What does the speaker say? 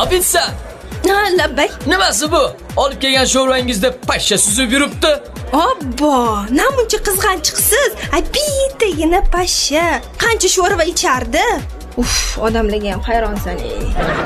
Obidsan. Ha, labbay. Nimasi bu? Olib kelgan sho'rvangizda pashsha suzib yuribdi. Obbo, namuncha qizg'anchiqsiz. Bittagina pashsha. Qancha sho'rva ichardi? Uf, odamlarga ham hayronsan.